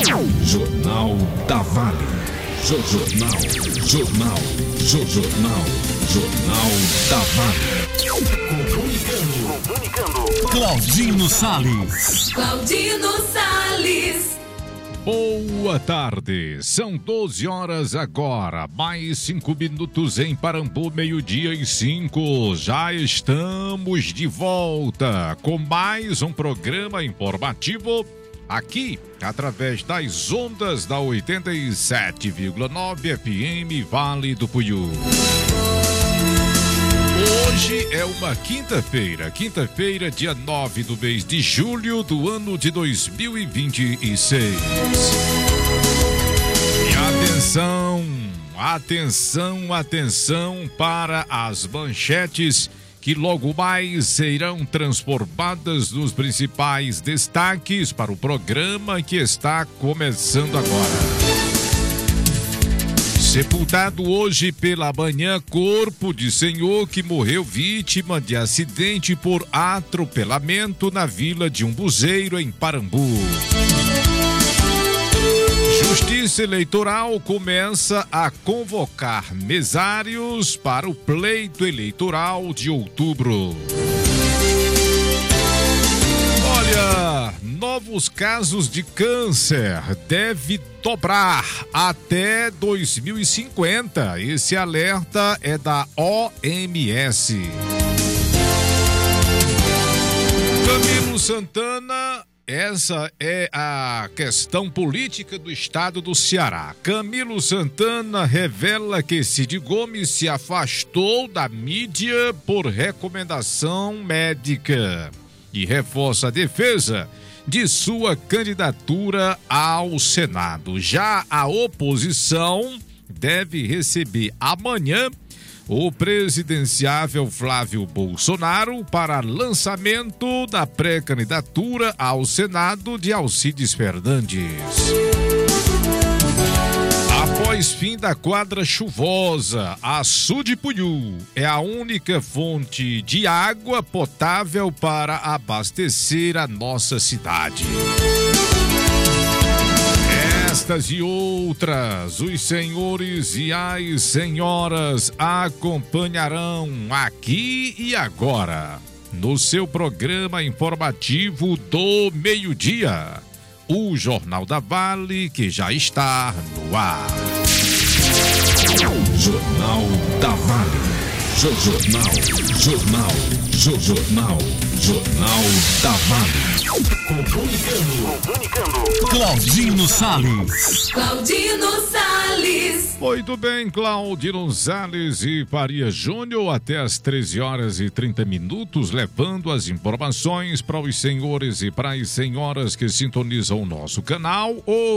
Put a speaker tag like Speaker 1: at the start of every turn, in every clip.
Speaker 1: Jornal da Vale. Jornal da Vale. Comunicando. Claudino Salles. Boa tarde, são 12 horas agora, mais 5 minutos em Parambu, 12:05. Já estamos de volta com mais um programa informativo aqui, através das ondas da 87,9 FM Vale do Puiú. Hoje é uma quinta-feira, dia 9 do mês de julho do ano de 2026. E atenção para as manchetes que logo mais serão transformadas nos principais destaques para o programa que está começando agora. Sepultado hoje pela manhã, corpo de senhor que morreu vítima de acidente por atropelamento na Vila de Umbuzeiro, em Parambu. Justiça Eleitoral começa a convocar mesários para o pleito eleitoral de outubro. Olha, novos casos de câncer deve dobrar até 2050. Esse alerta é da OMS. Camilo Santana, essa é a questão política do estado do Ceará. Camilo Santana revela que Cid Gomes se afastou da mídia por recomendação médica e reforça a defesa de sua candidatura ao Senado. Já a oposição deve receber amanhã o presidenciável Flávio Bolsonaro para lançamento da pré-candidatura ao Senado de Alcides Fernandes. Após fim da quadra chuvosa, Açu de Puiú é a única fonte de água potável para abastecer a nossa cidade. Estas e outras, os senhores e as senhoras acompanharão aqui e agora, no seu programa informativo do meio-dia, o Jornal da Vale, que já está no ar. Jornal da Vale. Jornal da Vale. Comunicando. Claudino Salles. Muito bem, Claudino Salles e Faria Júnior, até às 13 horas e 30 minutos, levando as informações para os senhores e para as senhoras que sintonizam o nosso canal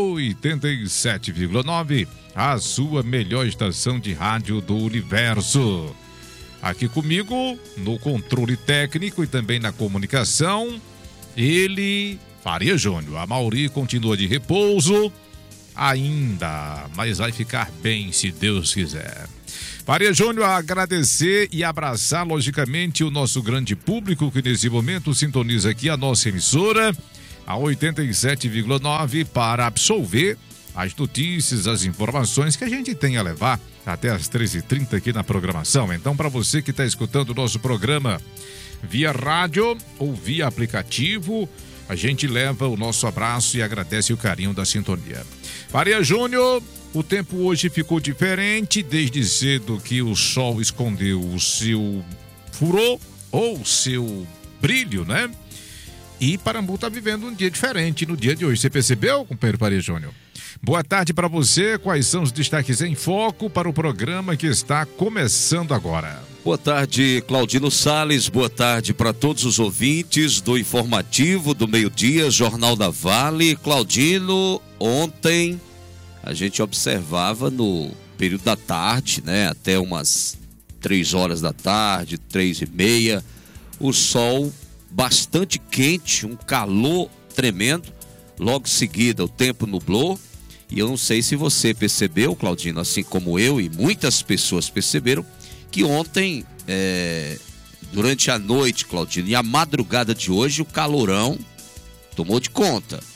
Speaker 1: 87,9, a sua melhor estação de rádio do universo. Aqui comigo, no controle técnico e também na comunicação, ele, Faria Júnior. A Mauri continua de repouso ainda, mas vai ficar bem se Deus quiser. Faria Júnior, agradecer e abraçar, logicamente, o nosso grande público que nesse momento sintoniza aqui a nossa emissora, a 87,9, para absorver as notícias, as informações que a gente tem a levar até às 13h30 aqui na programação. Então, para você que está escutando o nosso programa via rádio ou via aplicativo, a gente leva o nosso abraço e agradece o carinho da sintonia. Faria Júnior, o tempo hoje ficou diferente, desde cedo que o sol escondeu o seu furor ou o seu brilho, né? E Parambu está vivendo um dia diferente no dia de hoje. Você percebeu, companheiro Faria Júnior? Boa tarde para você. Quais são os destaques em foco para o programa que está começando agora?
Speaker 2: Boa tarde, Claudino Salles. Boa tarde para todos os ouvintes do informativo do meio-dia, Jornal da Vale. Claudino, ontem a gente observava no período da tarde, né, até umas 3 horas da tarde, 3h30, o sol bastante quente, um calor tremendo. Logo em seguida o tempo nublou. E eu não sei se você percebeu, Claudino, assim como eu e muitas pessoas perceberam, que ontem, durante a noite, Claudino, e a madrugada de hoje, o calorão tomou de conta.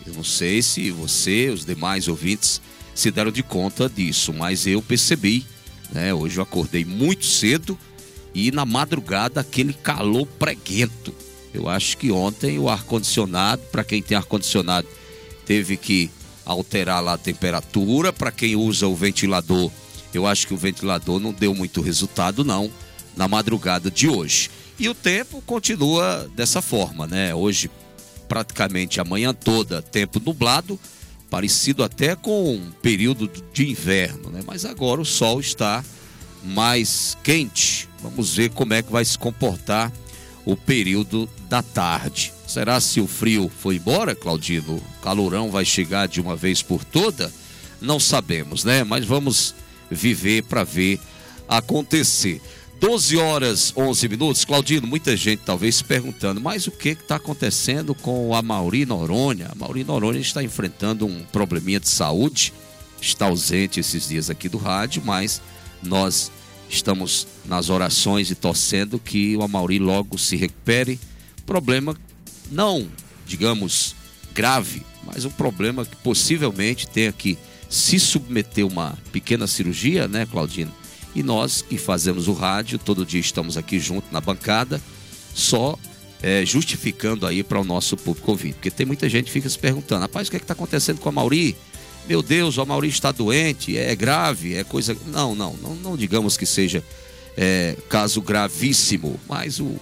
Speaker 2: Eu não sei se você, os demais ouvintes, se deram de conta disso, mas eu percebi, né? Hoje eu acordei muito cedo e na madrugada aquele calor preguento. Eu acho que ontem o ar-condicionado, para quem tem ar-condicionado, teve que alterar lá a temperatura. Para quem usa o ventilador, eu acho que o ventilador não deu muito resultado não, na madrugada de hoje. E o tempo continua dessa forma, né? Hoje, praticamente a manhã toda, tempo nublado, parecido até com um período de inverno, né? Mas agora o sol está mais quente. Vamos ver como é que vai se comportar o período da tarde. Será se o frio foi embora, Claudino? O calorão vai chegar de uma vez por toda? Não sabemos, né? Mas vamos viver para ver acontecer. 12 horas 11 minutos. Claudino, muita gente talvez se perguntando, mas o que está acontecendo com o Amaury Noronha? A Amaury Noronha está enfrentando um probleminha de saúde, está ausente esses dias aqui do rádio, mas nós estamos nas orações e torcendo que o Amaury logo se recupere. Problema não, digamos, grave, mas um problema que possivelmente tenha que se submeter a uma pequena cirurgia, né, Claudino? E nós que fazemos o rádio, todo dia estamos aqui junto na bancada, só justificando aí para o nosso público ouvinte. Porque tem muita gente que fica se perguntando, rapaz, o que está acontecendo com o Amaury? Meu Deus, o Amaury está doente, é grave, é coisa... Não digamos que seja caso gravíssimo, mas o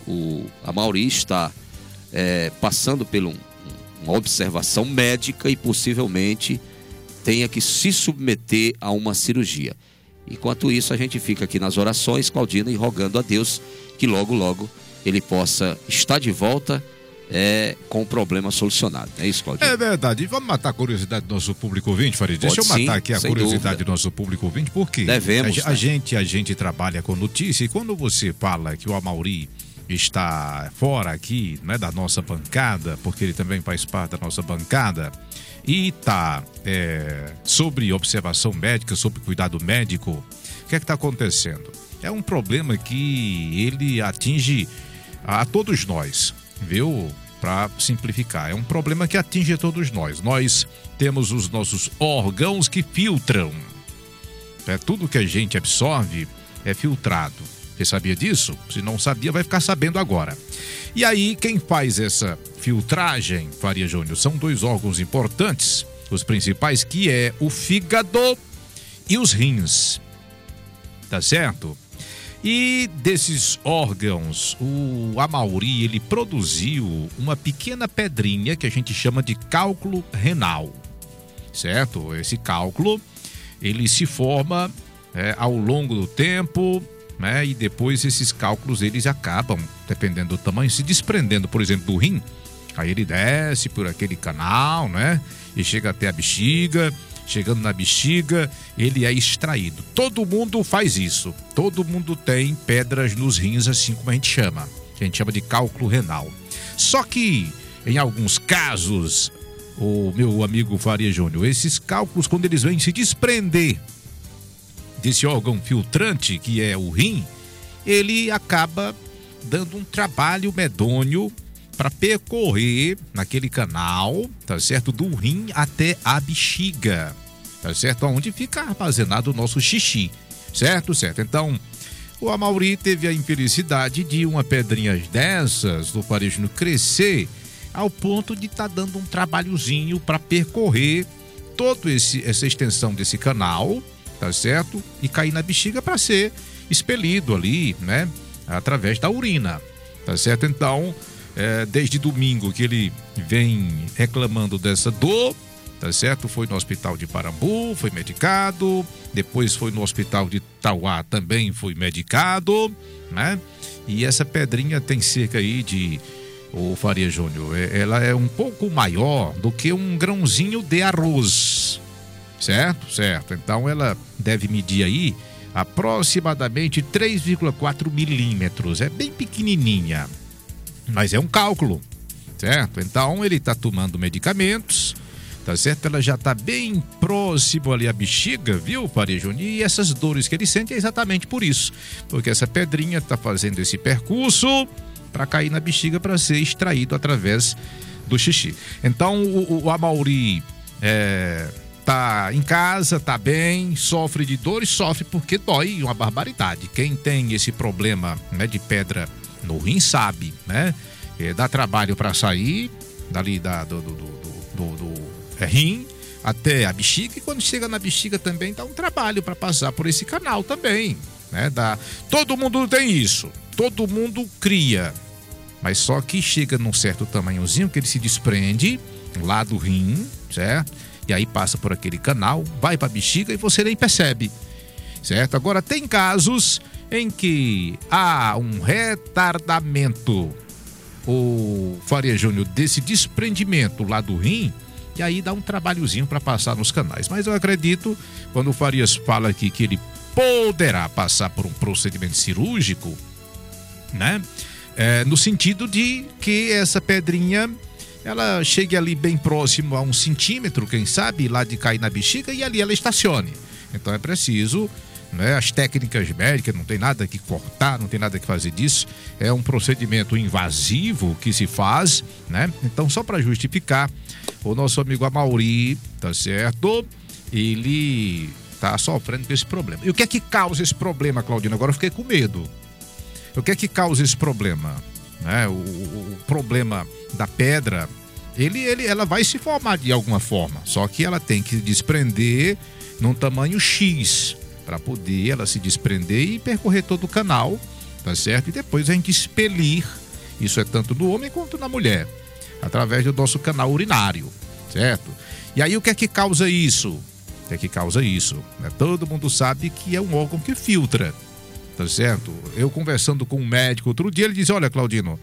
Speaker 2: Amaury está passando por uma observação médica e possivelmente tenha que se submeter a uma cirurgia. Enquanto isso, a gente fica aqui nas orações, Claudino, e rogando a Deus que logo, logo ele possa estar de volta com o problema solucionado. É isso, Claudino?
Speaker 1: É verdade. E vamos matar a curiosidade do nosso público ouvinte, Farid? Deixa eu matar aqui a curiosidade do nosso público ouvinte, porque
Speaker 2: devemos,
Speaker 1: a gente trabalha com notícia e quando você fala que o Amaury está fora aqui, né, da nossa bancada, porque ele também faz parte da nossa bancada, e está sobre observação médica, sobre cuidado médico, o que é que está acontecendo? É um problema que ele atinge a todos nós, viu? Para simplificar, é um problema que atinge a todos nós. Nós temos os nossos órgãos que filtram. Tudo que a gente absorve é filtrado. Você sabia disso? Se não sabia, vai ficar sabendo agora. E aí, quem faz essa filtragem, Faria Júnior, são dois órgãos importantes, os principais, que é o fígado e os rins. Tá certo? E desses órgãos, o Amaury, ele produziu uma pequena pedrinha que a gente chama de cálculo renal. Certo? Esse cálculo, ele se forma ao longo do tempo, né? E depois esses cálculos eles acabam, dependendo do tamanho, se desprendendo, por exemplo, do rim. Aí ele desce por aquele canal, né? E chega até a bexiga. Chegando na bexiga, ele é extraído. Todo mundo faz isso. Todo mundo tem pedras nos rins, assim como a gente chama. Que a gente chama de cálculo renal. Só que, em alguns casos, o meu amigo Faria Júnior, esses cálculos, quando eles vêm se desprender desse órgão filtrante, que é o rim, ele acaba dando um trabalho medonho para percorrer naquele canal, tá certo, do rim até a bexiga, tá certo, onde fica armazenado o nosso xixi, certo? Então, o Amaury teve a infelicidade de uma pedrinha dessas do Faria Júnior crescer ao ponto de estar dando um trabalhozinho para percorrer toda essa extensão desse canal, tá certo? E cair na bexiga para ser expelido ali, né? Através da urina, tá certo? Então, desde domingo que ele vem reclamando dessa dor, tá certo? Foi no hospital de Parambu, foi medicado, depois foi no hospital de Tauá, também foi medicado, né? E essa pedrinha tem cerca aí de, o Faria Júnior, ela é um pouco maior do que um grãozinho de arroz, certo? Então ela deve medir aí aproximadamente 3,4 milímetros, é bem pequenininha. Mas é um cálculo, certo? Então ele está tomando medicamentos, tá certo? Ela já está bem próximo ali à bexiga, viu, Faria Júnior? E essas dores que ele sente é exatamente por isso, porque essa pedrinha está fazendo esse percurso para cair na bexiga para ser extraído através do xixi. Então o Amauri tá em casa, tá bem, sofre de dor e sofre porque dói uma barbaridade. Quem tem esse problema, né, de pedra no rim sabe, né? Dá trabalho para sair dali do rim até a bexiga, e quando chega na bexiga também dá um trabalho para passar por esse canal também, né? Todo mundo tem isso, todo mundo cria, mas só que chega num certo tamanhozinho que ele se desprende lá do rim, certo? E aí passa por aquele canal, vai para a bexiga e você nem percebe, certo? Agora tem casos em que há um retardamento, o Faria Júnior, desse desprendimento lá do rim, e aí dá um trabalhozinho para passar nos canais. Mas eu acredito, quando o Farias fala aqui que ele poderá passar por um procedimento cirúrgico, né? No sentido de que essa pedrinha, ela chegue ali bem próximo a 1 centímetro, quem sabe, lá de cair na bexiga, e ali ela estacione. Então é preciso, né, as técnicas médicas, não tem nada que cortar, não tem nada que fazer disso. É um procedimento invasivo que se faz, né? Então, só para justificar, o nosso amigo Amauri, tá certo? Ele tá sofrendo com esse problema. E o que é que causa esse problema, Claudino? Agora eu fiquei com medo. O que é que causa esse problema? Né? O problema da pedra, ela vai se formar de alguma forma, só que ela tem que desprender num tamanho X, para poder ela se desprender e percorrer todo o canal, tá certo? E depois a gente expelir, isso é tanto no homem quanto na mulher, através do nosso canal urinário, certo? E aí o que é que causa isso? O que é que causa isso? Todo mundo sabe que é um órgão que filtra, tá certo? Eu conversando com um médico outro dia, ele disse: olha, Claudino,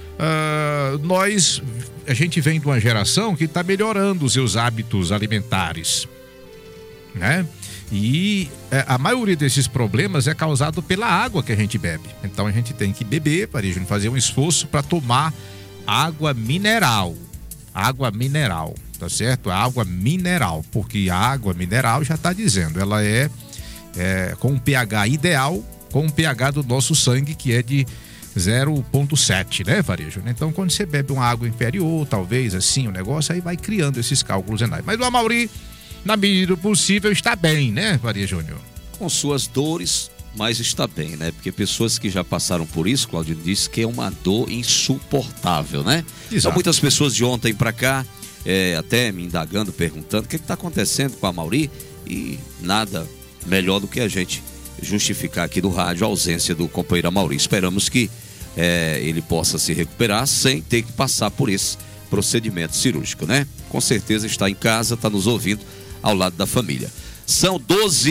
Speaker 1: a gente vem de uma geração que está melhorando os seus hábitos alimentares, né? E a maioria desses problemas é causado pela água que a gente bebe. Então a gente tem que beber, para a gente fazer um esforço para tomar água mineral. Água mineral, tá certo? Água mineral, porque a água mineral já está dizendo, ela é com um pH ideal, com um pH do nosso sangue, que é de 0,7, né, Varejo? Então, quando você bebe uma água inferior, talvez assim, o negócio aí vai criando esses cálculos renais. Mas o Amauri, na medida do possível, está bem, né, Faria Júnior?
Speaker 2: Com suas dores, mas está bem, né? Porque pessoas que já passaram por isso, Claudio, disse que é uma dor insuportável, né?
Speaker 1: Exato.
Speaker 2: Então, muitas pessoas de ontem para cá, até me indagando, perguntando o que está acontecendo com a Amauri, e nada melhor do que a gente justificar aqui no rádio a ausência do companheiro Amauri. Esperamos que ele possa se recuperar sem ter que passar por esse procedimento cirúrgico, né? Com certeza está em casa, está nos ouvindo ao lado da família. São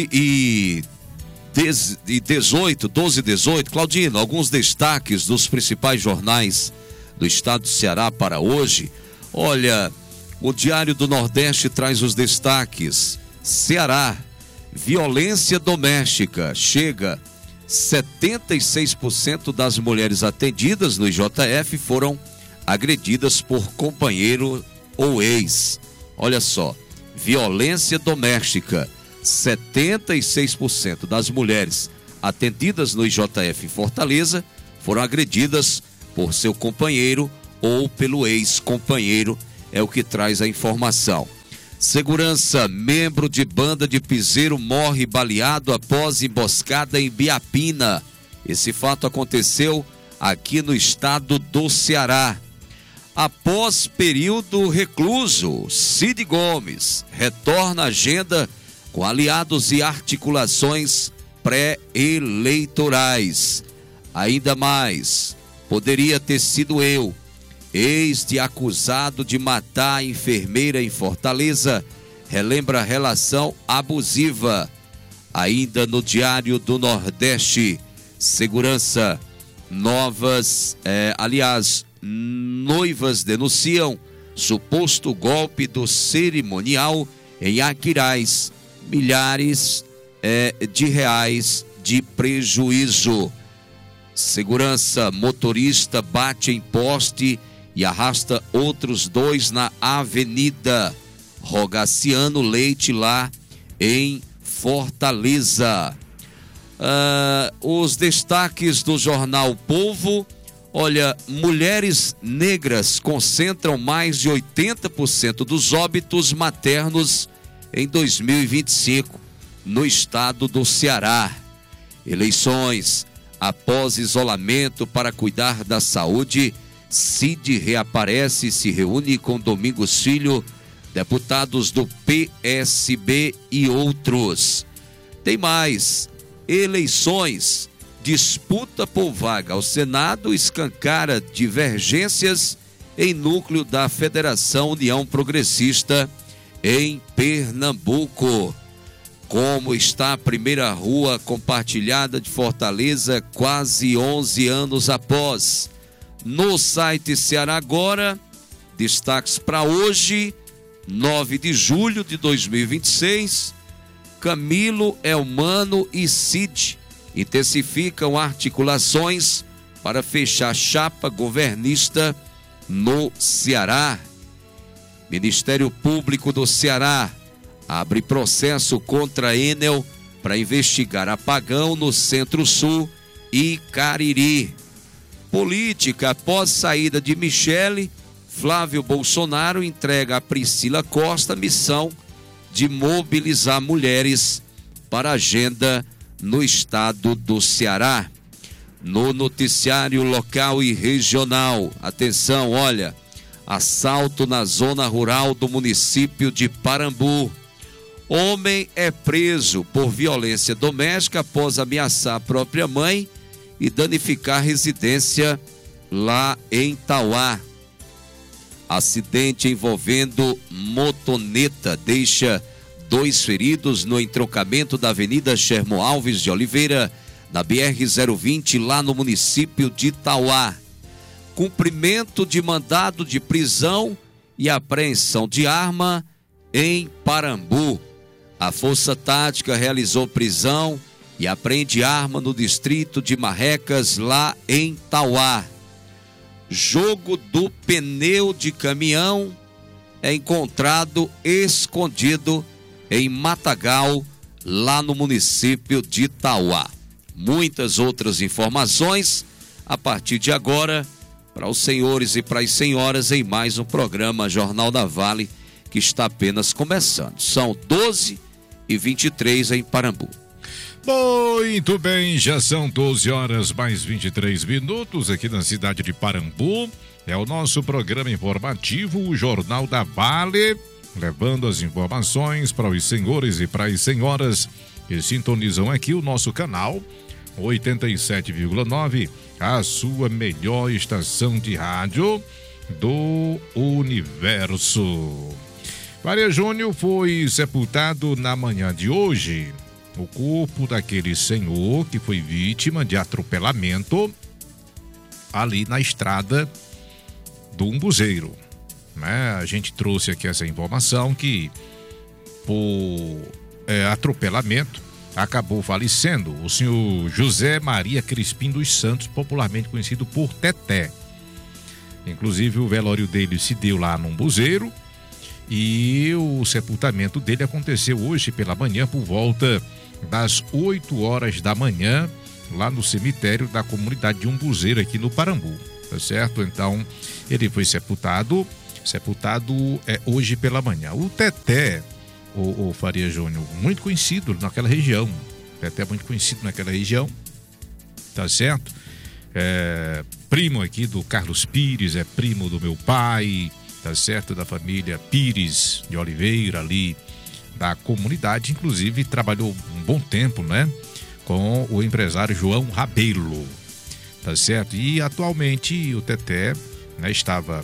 Speaker 2: 12h18. Claudino, alguns destaques dos principais jornais do estado do Ceará para hoje. Olha, o Diário do Nordeste traz os destaques. Ceará, violência doméstica chega 76% das mulheres atendidas no IJF foram agredidas por companheiro ou ex. Olha só, violência doméstica, 76% das mulheres atendidas no IJF em Fortaleza foram agredidas por seu companheiro ou pelo ex-companheiro, é o que traz a informação. Segurança, membro de banda de piseiro morre baleado após emboscada em Biapina. Esse fato aconteceu aqui no estado do Ceará. Após período recluso, Cid Gomes retorna à agenda com aliados e articulações pré-eleitorais. Ainda mais, poderia ter sido eu. Ex de acusado de matar a enfermeira em Fortaleza relembra relação abusiva. Ainda no Diário do Nordeste, segurança, noivas denunciam suposto golpe do cerimonial em Aquiraz, milhares de reais de prejuízo. Segurança, motorista bate em poste e arrasta outros 2 na avenida Rogaciano Leite, lá em Fortaleza. Os destaques do jornal Povo, Olha, mulheres negras concentram mais de 80% dos óbitos maternos em 2025 no estado do Ceará. Eleições. Após isolamento para cuidar da saúde, Cid reaparece e se reúne com Domingos Filho, deputados do PSB e outros. Tem mais. Eleições. Disputa por vaga ao Senado escancara divergências em núcleo da Federação União Progressista em Pernambuco. Como está a primeira rua compartilhada de Fortaleza quase 11 anos após? No site Ceará Agora, destaques para hoje, 9 de julho de 2026, Camilo, Elmano e Cid intensificam articulações para fechar chapa governista no Ceará. Ministério Público do Ceará abre processo contra Enel para investigar apagão no Centro-Sul e Cariri. Política. Após saída de Michele, Flávio Bolsonaro entrega a Priscila Costa missão de mobilizar mulheres para a agenda no estado do Ceará. No noticiário local e regional, atenção, olha, assalto na zona rural do município de Parambu. Homem é preso por violência doméstica após ameaçar a própria mãe e danificar residência lá em Tauá. Acidente envolvendo motoneta deixa 2 feridos no entroncamento da Avenida Sherman Alves de Oliveira, na BR-020, lá no município de Tauá. Cumprimento de mandado de prisão e apreensão de arma em Parambu. A Força Tática realizou prisão e apreende arma no distrito de Marrecas, lá em Tauá. Jogo do pneu de caminhão é encontrado escondido em Matagal, lá no município de Tauá. Muitas outras informações a partir de agora para os senhores e para as senhoras em mais um programa Jornal da Vale, que está apenas começando. São 12h23 em Parambu.
Speaker 1: Muito bem, já são 12 horas mais 23 minutos aqui na cidade de Parambu. É o nosso programa informativo, o Jornal da Vale, levando as informações para os senhores e para as senhoras que sintonizam aqui o nosso canal 87,9, a sua melhor estação de rádio do universo. Maria Júnior foi sepultado na manhã de hoje. O corpo daquele senhor que foi vítima de atropelamento ali na estrada do Umbuzeiro, né? A gente trouxe aqui essa informação que por atropelamento acabou falecendo o senhor José Maria Crispim dos Santos, popularmente conhecido por Teté. Inclusive o velório dele se deu lá no Umbuzeiro e o sepultamento dele aconteceu hoje pela manhã por volta das 8 horas da manhã, lá no cemitério da comunidade de Umbuzeiro, aqui no Parambu, tá certo? Então, ele foi sepultado hoje pela manhã. O Teté, o Faria Júnior, muito conhecido naquela região, Teté muito conhecido naquela região, tá certo? Primo aqui do Carlos Pires, é primo do meu pai, tá certo? Da família Pires de Oliveira ali, da comunidade, inclusive trabalhou um bom tempo, né, com o empresário João Rabelo, tá certo? E atualmente o Teté, né, estava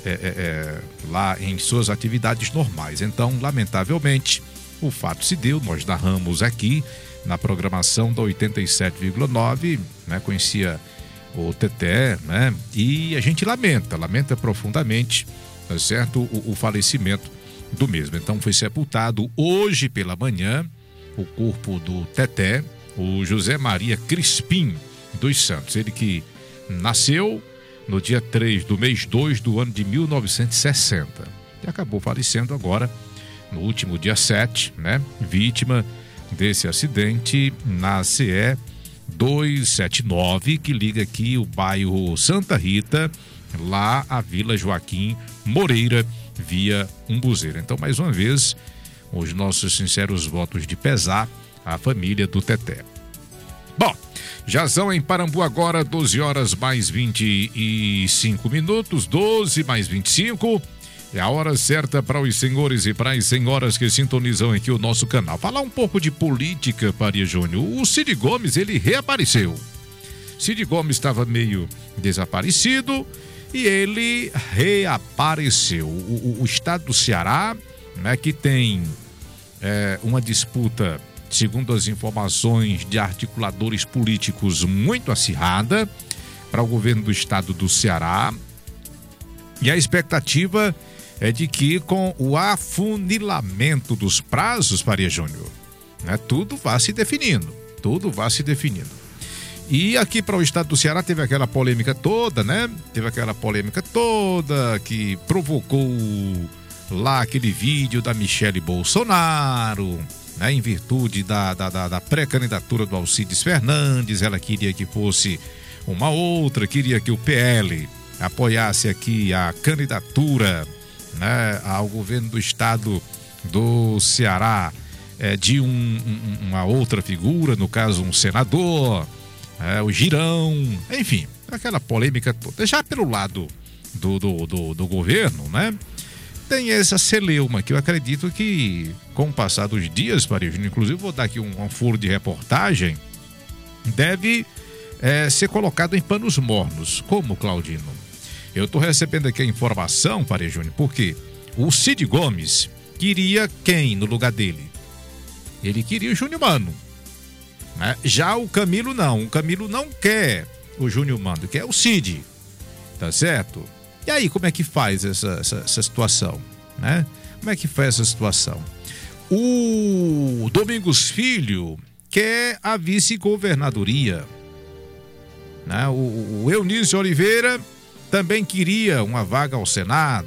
Speaker 1: lá em suas atividades normais. Então, lamentavelmente, o fato se deu, nós narramos aqui na programação da 87,9, né, conhecia o Teté, né, e a gente lamenta profundamente, tá certo, o falecimento do mesmo. Então foi sepultado hoje pela manhã o corpo do Teté, o José Maria Crispim dos Santos, ele que nasceu no dia 3 do mês 2 do ano de 1960 e acabou falecendo agora no último dia 7, né, vítima desse acidente na CE 279, que liga aqui o bairro Santa Rita, lá a Vila Joaquim Moreira, via Umbuzeira. Então, mais uma vez, os nossos sinceros votos de pesar à família do Teté. Bom, já são em Parambu agora 12 horas mais 25 minutos, 12 mais 25. É a hora certa para os senhores e para as senhoras que sintonizam aqui o nosso canal. Falar um pouco de política, Faria Júnior. O Cid Gomes, ele reapareceu. Cid Gomes estava meio desaparecido e ele reapareceu. O estado do Ceará, né, que tem uma disputa, segundo as informações de articuladores políticos, muito acirrada para o governo do estado do Ceará. E a expectativa é de que, com o afunilamento dos prazos, Faria Júnior, né, tudo vá se definindo. E aqui para o estado do Ceará teve aquela polêmica toda, né? Que provocou lá aquele vídeo da Michele Bolsonaro, né, em virtude da pré-candidatura do Alcides Fernandes. Ela queria que fosse uma outra, queria que o PL apoiasse aqui a candidatura, né, ao governo do estado do Ceará de uma outra figura, no caso um senador, o Girão, enfim, aquela polêmica toda. Já pelo lado do governo, né, tem essa celeuma que eu acredito que, com o passar dos dias, Paris, inclusive vou dar aqui um furo de reportagem, deve ser colocado em panos mornos. Como, Claudino? Eu estou recebendo aqui a informação, Paris Júnior, porque o Cid Gomes queria quem no lugar dele? Ele queria o Júnior Mano, né? Já o Camilo não quer o Júnior Mano, quer o Cid, tá certo? E aí, como é que faz essa situação, né? Como é que faz essa situação? O Domingos Filho quer a vice-governadoria, né? O Eunício Oliveira também queria uma vaga ao Senado.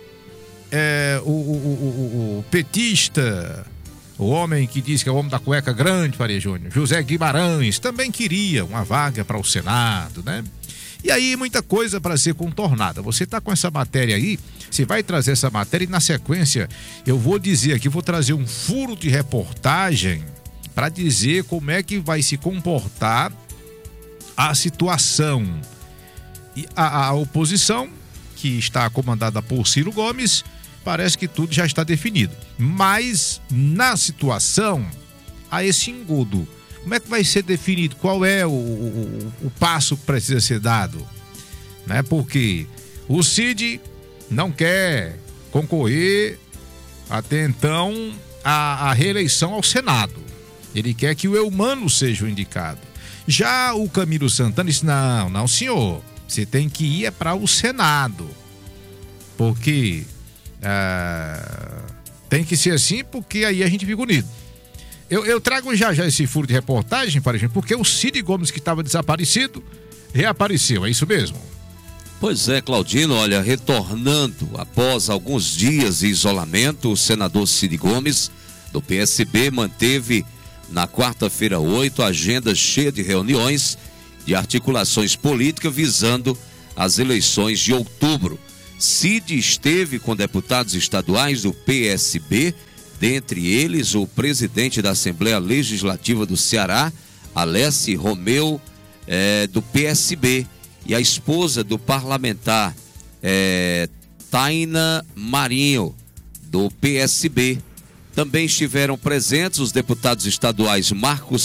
Speaker 1: O petista, o homem que diz que é o homem da cueca grande, Faria Júnior, José Guimarães, também queria uma vaga para o Senado, né? E aí, muita coisa para ser contornada. Você está com essa matéria aí, você vai trazer essa matéria e, na sequência, eu vou dizer aqui, vou trazer um furo de reportagem para dizer como é que vai se comportar a situação. E a oposição, que está comandada por Ciro Gomes, parece que tudo já está definido. Mas, na situação, há esse engodo. Como é que vai ser definido? Qual é o passo que precisa ser dado? Né? Porque o Cid não quer concorrer, até então, à reeleição ao Senado. Ele quer que o Eumano seja o indicado. Já o Camilo Santana disse, não, senhor, você tem que ir para o Senado. Porque tem que ser assim, porque aí a gente fica unido. Eu trago já esse furo de reportagem, por exemplo, porque o Cid Gomes, que estava desaparecido, reapareceu, é isso mesmo?
Speaker 2: Pois é, Claudino, olha, retornando após alguns dias de isolamento, o senador Cid Gomes, do PSB, manteve na quarta-feira 8 a agenda cheia de reuniões de articulações políticas visando as eleições de outubro. Cid esteve com deputados estaduais do PSB, dentre eles o presidente da Assembleia Legislativa do Ceará, Alessi Romeu, do PSB, e a esposa do parlamentar Taina Marinho, do PSB. Também estiveram presentes os deputados estaduais Marcos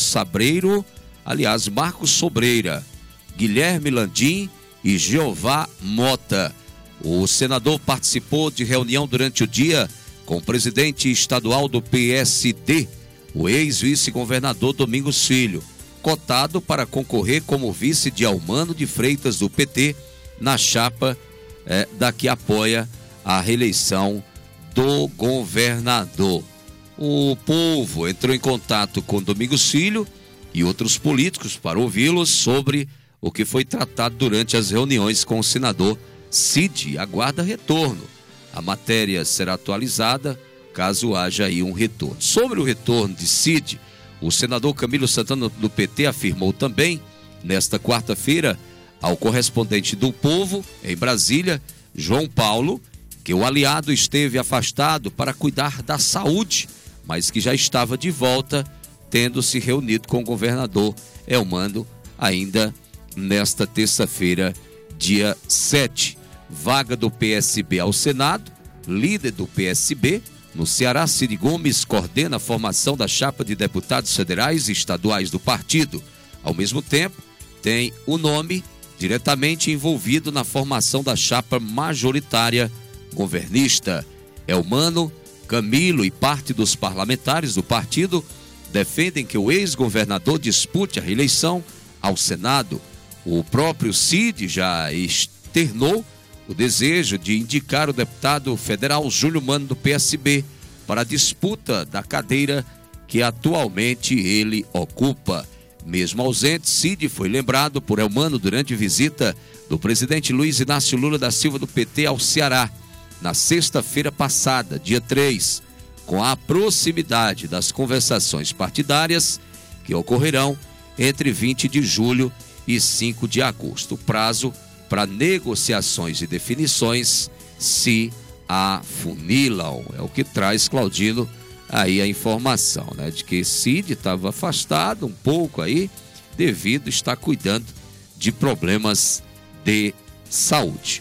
Speaker 2: Sobreira, Guilherme Landim e Jeová Mota. O senador participou de reunião durante o dia com o presidente estadual do PSD, o ex-vice-governador Domingos Filho, cotado para concorrer como vice de Almano de Freitas do PT na chapa da que apoia a reeleição do governador. O povo entrou em contato com Domingos Filho e outros políticos para ouvi-los sobre o que foi tratado durante as reuniões com o senador Cid. Aguarda retorno. A matéria será atualizada caso haja aí um retorno. Sobre o retorno de Cid, O senador Camilo Santana, do PT, afirmou também, nesta quarta-feira, ao correspondente do Povo, em Brasília, João Paulo, que o aliado esteve afastado para cuidar da saúde, mas que já estava de volta, tendo se reunido com o governador Eumano ainda nesta terça-feira, dia 7. Vaga do PSB ao Senado, líder do PSB no Ceará, Cid Gomes, coordena a formação da chapa de deputados federais e estaduais do partido. Ao mesmo tempo, tem o nome diretamente envolvido na formação da chapa majoritária governista. Eumano, Camilo e parte dos parlamentares do partido defendem que o ex-governador dispute a reeleição ao Senado. O próprio Cid já externou o desejo de indicar o deputado federal Júlio Mano, do PSB, para a disputa da cadeira que atualmente ele ocupa. Mesmo ausente, Cid foi lembrado por Eumano durante visita do presidente Luiz Inácio Lula da Silva, do PT, ao Ceará, na sexta-feira passada, dia 3, com a proximidade das conversações partidárias que ocorrerão entre 20 de julho e 5 de agosto. O prazo para negociações e definições se afunilam. É o que traz, Claudino, aí a informação, né, de que Cid estava afastado um pouco aí, devido a estar cuidando de problemas de saúde.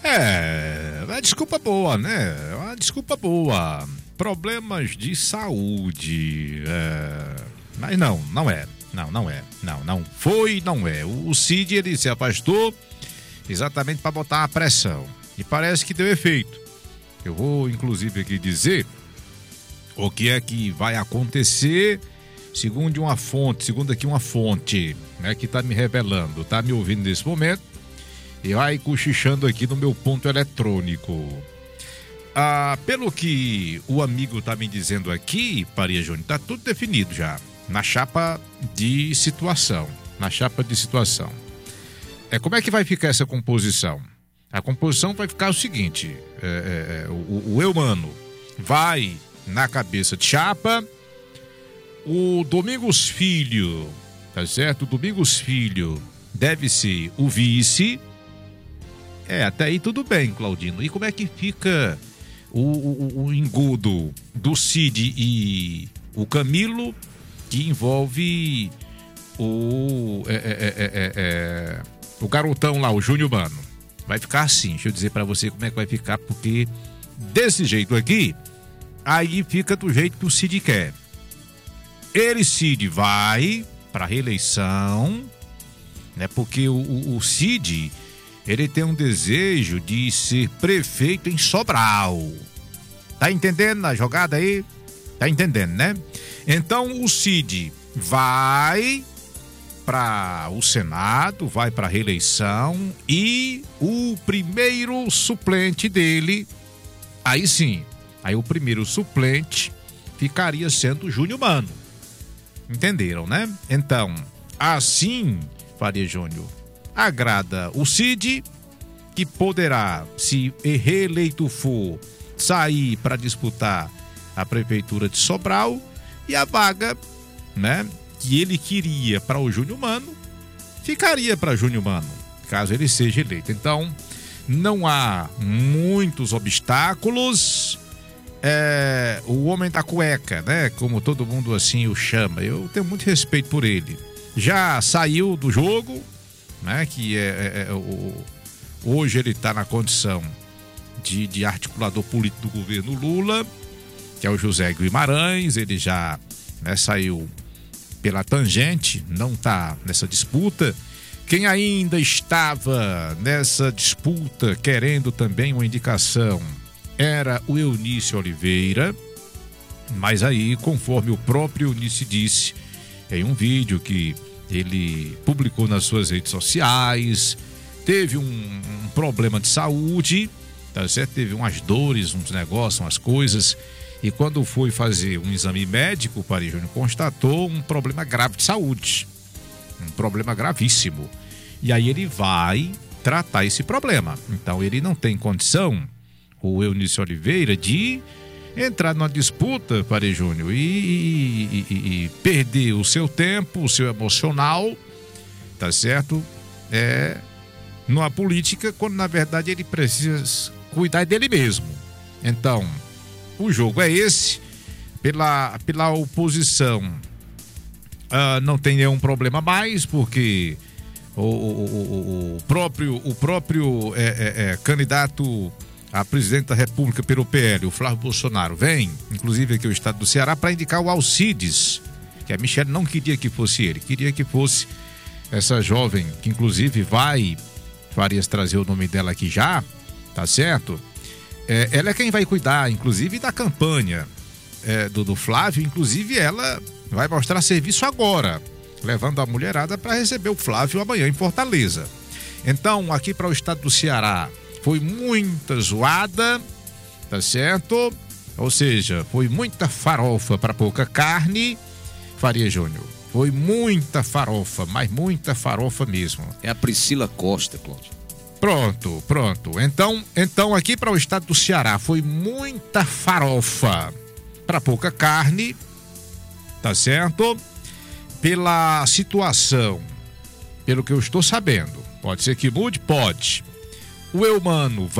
Speaker 1: É uma desculpa boa, né? Uma desculpa boa. Problemas de saúde. Mas não é. Não foi, não é. O Cid, ele se afastou exatamente para botar a pressão. E parece que deu efeito. Eu vou, inclusive, aqui dizer o que é que vai acontecer segundo aqui uma fonte, né, que está me revelando, está me ouvindo nesse momento e vai cochichando aqui no meu ponto eletrônico. Pelo que o amigo está me dizendo aqui, Faria Júnior, está tudo definido já na chapa de situação. Como é que vai ficar essa composição? A composição vai ficar o seguinte: o Eumano vai na cabeça de chapa, o Domingos Filho, tá certo? O Domingos Filho deve ser o vice. Até aí tudo bem, Claudino. E como é que fica o engodo do Cid e o Camilo, que envolve o garotão lá, o Júnior Mano? Vai ficar assim, deixa eu dizer pra você como é que vai ficar, porque desse jeito aqui, aí fica do jeito que o Cid quer. Cid vai pra reeleição, né? Porque o Cid, ele tem um desejo de ser prefeito em Sobral. Tá entendendo a jogada aí? Tá entendendo, né? Então o Cid vai para o Senado, vai para a reeleição, e o primeiro suplente dele, aí sim, o primeiro suplente ficaria sendo o Júnior Mano. Entenderam, né? Então, assim, Faria Júnior, agrada o Cid, que poderá, se reeleito for, sair para disputar a prefeitura de Sobral, e a vaga, né, que ele queria para o Júnior Mano, ficaria para Júnior Mano, caso ele seja eleito. Então, não há muitos obstáculos. O homem da cueca, né, como todo mundo assim o chama, eu tenho muito respeito por ele. Já saiu do jogo, né, que hoje ele está na condição de articulador político do governo Lula, que é o José Guimarães. Ele já, né, saiu pela tangente, não está nessa disputa. Quem ainda estava nessa disputa querendo também uma indicação era o Eunício Oliveira, mas aí, conforme o próprio Eunício disse em um vídeo que ele publicou nas suas redes sociais, teve um problema de saúde, tá certo? Teve umas dores, uns negócios, umas coisas. E quando foi fazer um exame médico, o Faria Júnior constatou um problema grave de saúde. Um problema gravíssimo. E aí ele vai tratar esse problema. Então ele não tem condição, o Eunício Oliveira, de entrar numa disputa, Faria Júnior, e perder o seu tempo, o seu emocional, tá certo? Numa política, quando na verdade ele precisa cuidar dele mesmo. Então, o jogo é esse. Pela oposição, não tem nenhum problema mais, porque o próprio candidato a presidente da República pelo PL, o Flávio Bolsonaro, vem, inclusive aqui ao estado do Ceará, para indicar o Alcides, que a Michele não queria que fosse ele, queria que fosse essa jovem, que inclusive Farias trazer o nome dela aqui já, tá certo? Ela é quem vai cuidar, inclusive, da campanha do Flávio, inclusive ela vai mostrar serviço agora, levando a mulherada para receber o Flávio amanhã em Fortaleza. Então, aqui para o estado do Ceará, foi muita zoada, tá certo? Ou seja, foi muita farofa para pouca carne, Faria Júnior. Foi muita farofa, mas muita farofa mesmo.
Speaker 2: É a Priscila Costa, Cláudio.
Speaker 1: Pronto. Então aqui para o estado do Ceará foi muita farofa para pouca carne, tá certo? Pela situação, pelo que eu estou sabendo, pode ser que mude? Pode. O Eumano